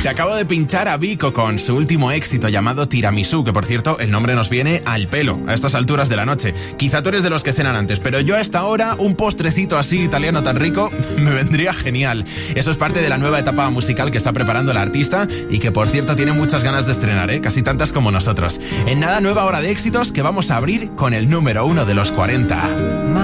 acabo de pinchar a Vico con su último éxito llamado Tiramisú, que por cierto, el nombre nos viene al pelo a estas alturas de la noche. Quizá tú eres de los que cenan antes, pero yo a esta hora un postrecito así italiano tan rico me vendría genial. Eso es parte de la nueva etapa musical que está preparando la artista y que por cierto tiene muchas ganas de estrenar, casi tantas como nosotros. En nada, nueva hora de éxitos que vamos a abrir con el número 1 de los 40.